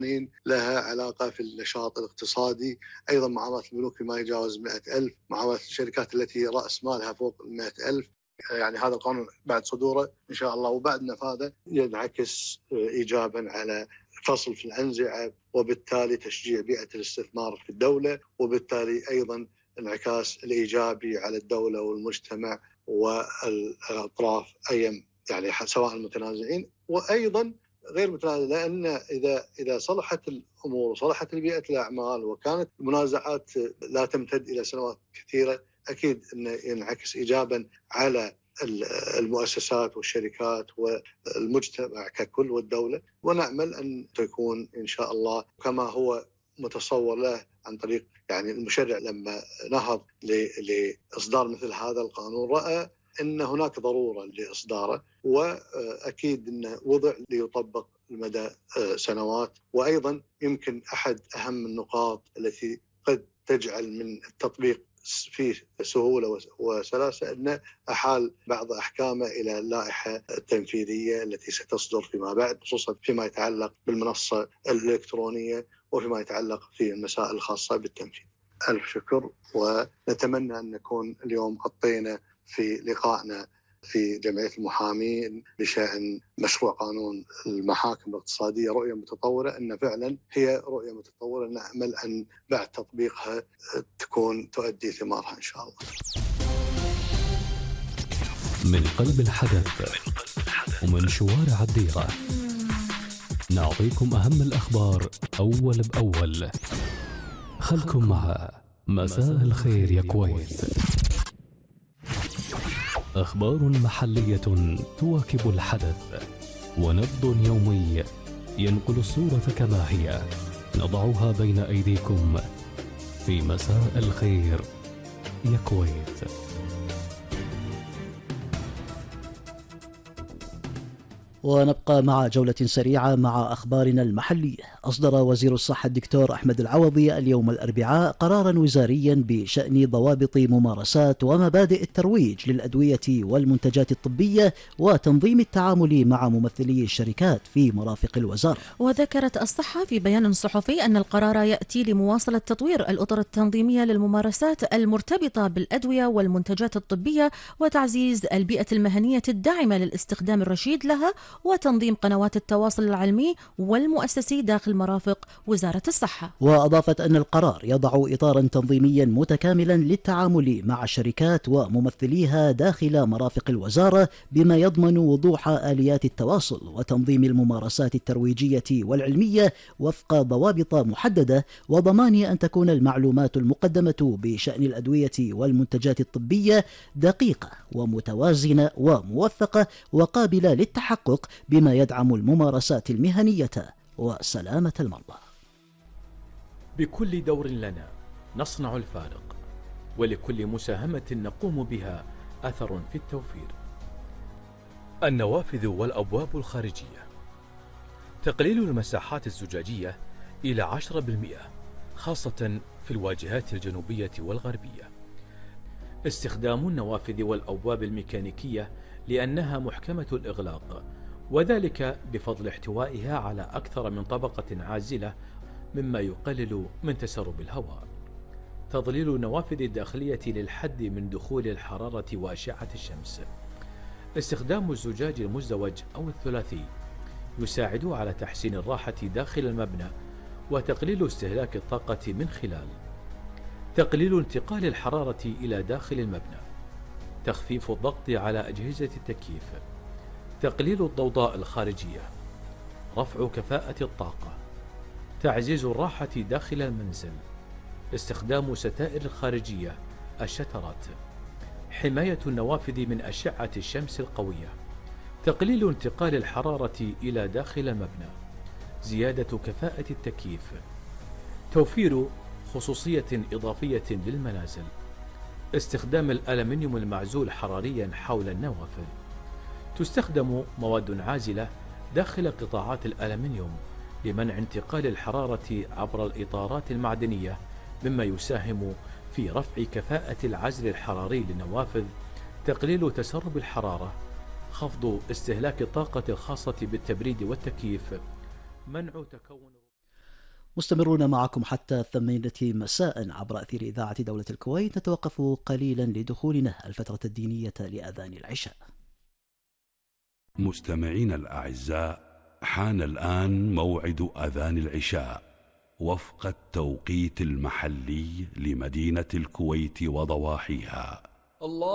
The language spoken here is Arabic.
لها علاقة في النشاط الاقتصادي، أيضا معاملات البنوك فيما يجاوز 100,000، معاملات الشركات التي رأس مالها فوق 100,000. يعني هذا القانون بعد صدوره إن شاء الله وبعد نفاذه ينعكس إيجابا على فصل في الأنزعة، وبالتالي تشجيع بيئة الاستثمار في الدولة، وبالتالي أيضا انعكاس الإيجابي على الدولة والمجتمع والأطراف أيا يعني سواء المتنازعين وأيضا غير متنازع، لأن إذا صلحت الأمور وصلحت بيئة الأعمال وكانت المنازعات لا تمتد إلى سنوات كثيرة، أكيد أنه ينعكس إيجابا على المؤسسات والشركات والمجتمع ككل والدولة. ونأمل أن تكون إن شاء الله كما هو متصور له عن طريق يعني المشرع لما نهض لإصدار مثل هذا القانون رأى أن هناك ضرورة لإصداره، وأكيد أنه وضع ليطبق لمدى سنوات. وأيضا يمكن أحد أهم النقاط التي قد تجعل من التطبيق فيه سهولة وسلاسة أن أحال بعض أحكامه إلى اللائحة التنفيذية التي ستصدر فيما بعد، خصوصا فيما يتعلق بالمنصة الإلكترونية وفيما يتعلق في المسائل الخاصة بالتنفيذ. ألف شكر، ونتمنى أن نكون اليوم غطينا في لقائنا في جمعية المحامين بشأن مشروع قانون المحاكم الاقتصادية رؤية متطورة، أن فعلا هي رؤية متطورة نأمل أن بعد تطبيقها تكون تؤدي ثمارها إن شاء الله. من قلب الحدث ومن شوارع الديرة نعطيكم أهم الأخبار أول بأول. خلكم مع مساء الخير يا كويت. أخبار محلية تواكب الحدث ونبض يومي ينقل الصورة كما هي نضعها بين أيديكم في مساء الخير يا كويت. ونبقى مع جولة سريعة مع أخبارنا المحلية. أصدر وزير الصحة الدكتور أحمد العوضي اليوم الأربعاء قرارا وزاريا بشأن ضوابط ممارسات ومبادئ الترويج للأدوية والمنتجات الطبية وتنظيم التعامل مع ممثلي الشركات في مرافق الوزارة. وذكرت الصحة في بيان صحفي أن القرار يأتي لمواصلة تطوير الأطر التنظيمية للممارسات المرتبطة بالأدوية والمنتجات الطبية وتعزيز البيئة المهنية الداعمة للاستخدام الرشيد لها وتنظيم قنوات التواصل العلمي والمؤسسي داخل مرافق وزارة الصحة. وأضافت أن القرار يضع إطارا تنظيميا متكاملا للتعامل مع الشركات وممثليها داخل مرافق الوزارة بما يضمن وضوح آليات التواصل وتنظيم الممارسات الترويجية والعلمية وفق ضوابط محددة، وضمان أن تكون المعلومات المقدمة بشأن الأدوية والمنتجات الطبية دقيقة ومتوازنة وموثقة وقابلة للتحقق بما يدعم الممارسات المهنية وسلامة المرضى. بكل دور لنا نصنع الفارق، ولكل مساهمة نقوم بها أثر في التوفير. النوافذ والأبواب الخارجية، تقليل المساحات الزجاجية إلى 10% خاصة في الواجهات الجنوبية والغربية. استخدام النوافذ والأبواب الميكانيكية لأنها محكمة الإغلاق، وذلك بفضل احتوائها على أكثر من طبقة عازلة مما يقلل من تسرب الهواء. تظليل النوافذ الداخلية للحد من دخول الحرارة وأشعة الشمس. استخدام الزجاج المزدوج أو الثلاثي يساعد على تحسين الراحة داخل المبنى وتقليل استهلاك الطاقة من خلال تقليل انتقال الحرارة إلى داخل المبنى، تخفيف الضغط على أجهزة التكييف، تقليل الضوضاء الخارجية، رفع كفاءة الطاقة، تعزيز الراحة داخل المنزل، استخدام ستائر الخارجية الشترات، حماية النوافذ من أشعة الشمس القوية، تقليل انتقال الحرارة إلى داخل المبنى، زيادة كفاءة التكييف، توفير خصوصية إضافية للمنازل، استخدام الألمنيوم المعزول حراريا حول النوافذ. تستخدم مواد عازلة داخل قطاعات الألمنيوم لمنع انتقال الحرارة عبر الإطارات المعدنية، مما يساهم في رفع كفاءة العزل الحراري للنوافذ، تقليل تسرب الحرارة، خفض استهلاك الطاقة الخاصة بالتبريد والتكييف، منع تكون. مستمرون معكم حتى 8 مساء عبر أثير إذاعة دولة الكويت. نتوقف قليلا لدخولنا الفترة الدينية لأذان العشاء. مستمعين الأعزاء، حان الآن موعد أذان العشاء وفق التوقيت المحلي لمدينة الكويت وضواحيها.